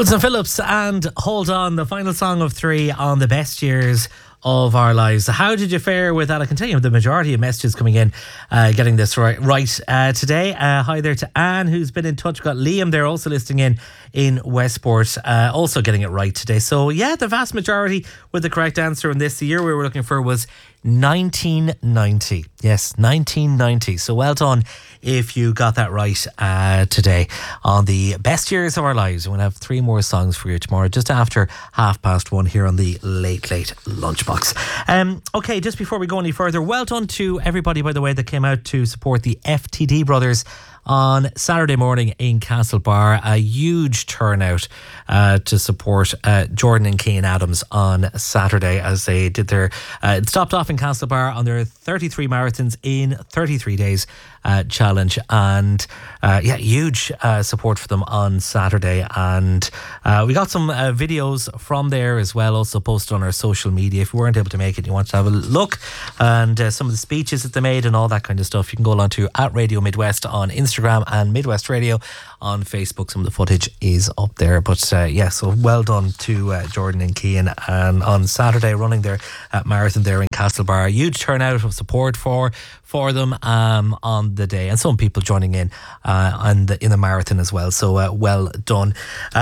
Hudson Phillips and Hold On, the final song of 3 on the best years of our lives. How did you fare with that? I can tell you the majority of messages coming in getting this right today. Hi there to Anne, who's been in touch. We've got Liam there also listening in Westport, also getting it right today. So yeah, the vast majority with the correct answer in this. The year we were looking for was 1990. Yes, 1990. So well done if you got that right today on the best years of our lives. We'll have 3 more songs for you tomorrow, just after 1:30 here on the Late Lunchbox. Okay, just before we go any further, well done to everybody, by the way, that came out to support the FTD brothers on Saturday morning in Castlebar. A huge turnout to support Jordan and Cian Adams on Saturday as they did their it stopped off in Castlebar on their 33 marathons in 33 days challenge, and huge support for them on Saturday. And we got some videos from there as well, also posted on our social media. If you weren't able to make it and you want to have a look, and some of the speeches that they made and all that kind of stuff, you can go along to @Radio Midwest on Instagram and Midwest Radio on Facebook. Some of the footage is up there. But so well done to Jordan and Cian, and on Saturday running their marathon there in Castlebar. A huge turnout of support for them on the day, and some people joining in the marathon as well. So well done.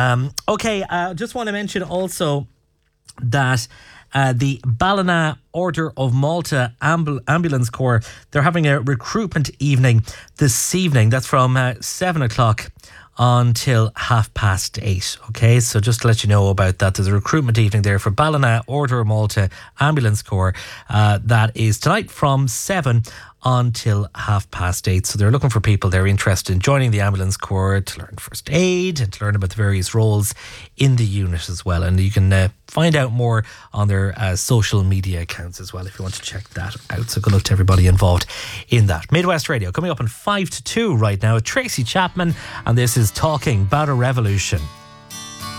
Just want to mention also that the Ballina Order of Malta Ambulance Corps, they're having a recruitment evening this evening. That's from 7 o'clock until 8:30. Okay, so just to let you know about that, there's a recruitment evening there for Ballina Order of Malta Ambulance Corps. That is tonight from 7 until 8:30. So they're looking for people they're interested in joining the ambulance corps to learn first aid and to learn about the various roles in the unit as well. And you can find out more on their social media accounts as well if you want to check that out. So good luck to everybody involved in that. Midwest Radio coming up on 1:55 right now with Tracy Chapman, and this is Talking About a Revolution.